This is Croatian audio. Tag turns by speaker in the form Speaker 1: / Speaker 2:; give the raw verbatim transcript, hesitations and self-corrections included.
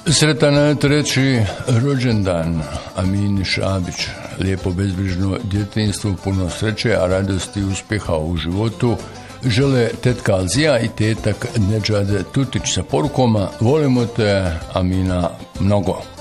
Speaker 1: Sretan treći rođendan Amini Šabić. Lijepo bezbrižno djetinjstvo, puno sreće, a radosti i uspjeha u životu žele tetka Alzija i tetak Nedžad Tutić sa porukama: volimo te, Amina, mnogo.